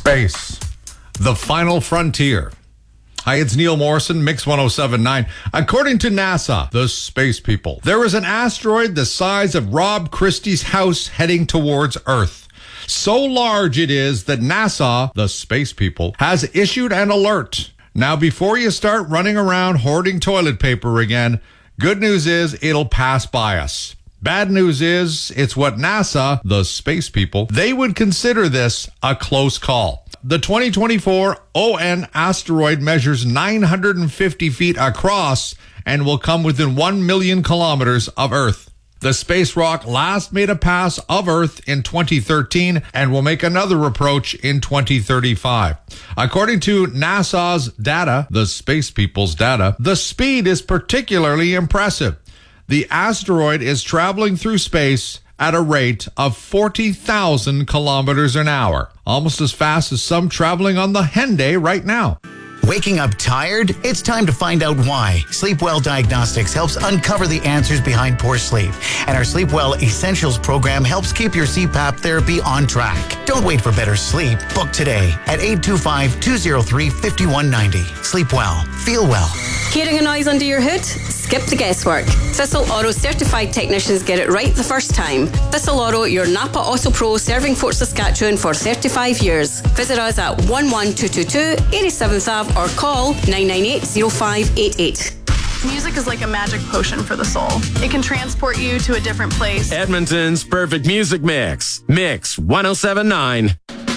Space, the final frontier. Hi, it's Neil Morrison, Mix 1079. According to NASA, the space people, there is an asteroid the size of Rob Christie's house heading towards Earth. So large it is that NASA, the space people, has issued an alert. Now, before you start running around hoarding toilet paper again, good news is it'll pass by us. Bad news is it's what NASA, the space people, they would consider this a close call. The 2024 ON asteroid measures 950 feet across and will come within 1 million kilometers of Earth. The space rock last made a pass of Earth in 2013 and will make another approach in 2035. According to NASA's data, the space people's data, the speed is particularly impressive. The asteroid is traveling through space at a rate of 40,000 kilometers an hour, almost as fast as some traveling on the Henday right now. Waking up tired? It's time to find out why. Sleepwell Diagnostics helps uncover the answers behind poor sleep. And our Sleepwell Essentials program helps keep your CPAP therapy on track. Don't wait for better sleep. Book today at 825-203-5190. Sleep well. Feel well. Hearing a noise under your hood? Skip the guesswork. Thistle Auto certified technicians get it right the first time. Thistle Auto, your Napa Auto Pro, serving Fort Saskatchewan for 35 years. Visit us at 11222 87th Ave or call 998-0588. Music is like a magic potion for the soul. It can transport you to a different place. Edmonton's perfect music mix. Mix 1079.